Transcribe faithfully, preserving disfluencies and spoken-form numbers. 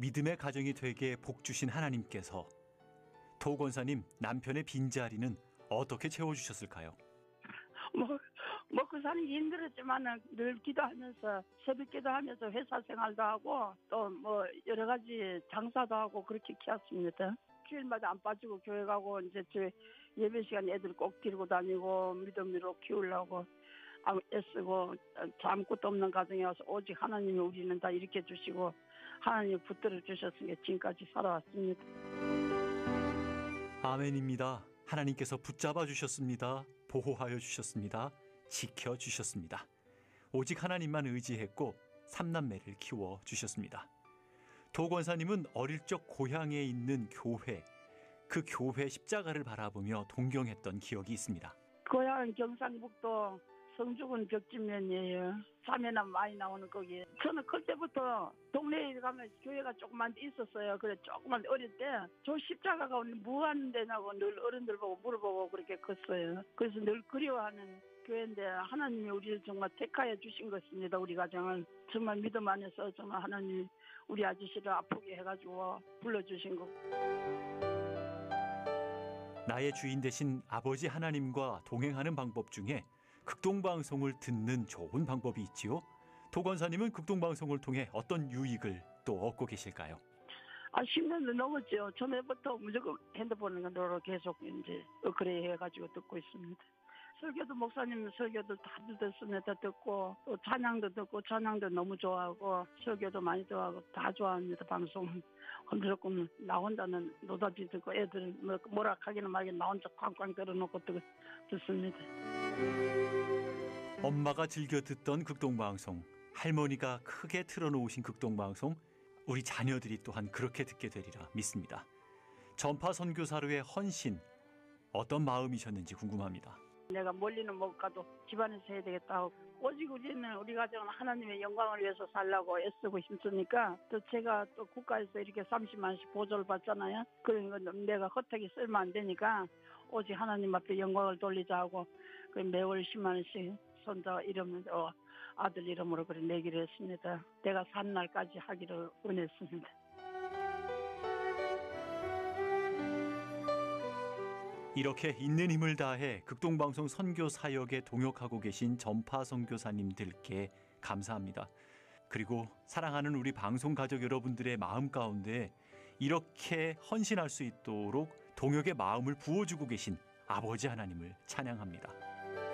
믿음의 가정이 되게 복 주신 하나님께서 도 권사님 남편의 빈자리는 어떻게 채워주셨을까요? 뭐 먹고 사는 게 힘들었지만은 늘 기도하면서 새벽 기도하면서 회사 생활도 하고 또 뭐 여러 가지 장사도 하고 그렇게 키웠습니다. 주일마다 안 빠지고 교회 가고 이제 저 예배 시간 애들 꼭 데리고 다니고 믿음으로 키우려고 애쓰고 아무것도 없는 가정에 와서 오직 하나님이 우리는 다 일으켜 주시고 하나님이 붙들어 주셨으니까 지금까지 살아왔습니다. 아멘입니다. 하나님께서 붙잡아 주셨습니다. 보호하여 주셨습니다. 지켜 주셨습니다. 오직 하나님만 의지했고 삼남매를 키워 주셨습니다. 도 권사님은 어릴 적 고향에 있는 교회, 그 교회 십자가를 바라보며 동경했던 기억이 있습니다. 고향은 경상북도 성주군 벽진면이에요. 자매남 많이 나오는 거기. 저는 클 때부터 동네에 가면 교회가 조그만 데 있었어요. 그래 조그만 데 어릴 때 저 십자가가 뭐 하는 데냐고 늘 어른들 보고 물어보고 그렇게 컸어요. 그래서 늘 그리워하는 교회인데 하나님이 우리를 정말 택하여 주신 것입니다. 우리 가정은 정말 믿음 안에서 정말 하나님 우리 아저씨를 아프게 해가지고 불러주신 거고. 나의 주인 되신 아버지 하나님과 동행하는 방법 중에 극동방송을 듣는 좋은 방법이 있지요. 도 권사님은 극동방송을 통해 어떤 유익을 또 얻고 계실까요? 아, 십 년도 넘었죠. 처음에부터 무조건 핸드폰으로 계속 이제 그래 해가지고 듣고 있습니다. 설교도 목사님 설교도 다 듣습니다. 듣고 또 찬양도 듣고 찬양도 너무 좋아하고 설교도 많이 좋아하고 다 좋아합니다. 방송. 무조건 나 혼자는 노다지 듣고 애들 뭐 뭐라 하기는 말기는 나 혼자 쾅쾅 들어놓고 듣, 듣습니다. 엄마가 즐겨 듣던 극동방송, 할머니가 크게 틀어놓으신 극동방송, 우리 자녀들이 또한 그렇게 듣게 되리라 믿습니다. 전파 선교사로의 헌신, 어떤 마음이셨는지 궁금합니다. 내가 멀리는 못 가도 집안에서 해야 되겠다 하고 오직 우리는 우리 가정은 하나님의 영광을 위해서 살려고 애쓰고 힘쓰니까 또 제가 또 국가에서 이렇게 삼십만 원씩 보조를 받잖아요. 그러니까 내가 헛되게 쓸면 안 되니까 오직 하나님 앞에 영광을 돌리자 하고 그 매월 십만 원씩 손자 이름으로 아들 이름으로 그래 내기로 했습니다. 내가 산 날까지 하기로 원했습니다. 이렇게 있는 힘을 다해 극동방송 선교 사역에 동역하고 계신 전파 선교사님들께 감사합니다. 그리고 사랑하는 우리 방송 가족 여러분들의 마음 가운데 이렇게 헌신할 수 있도록 동역의 마음을 부어주고 계신 아버지 하나님을 찬양합니다.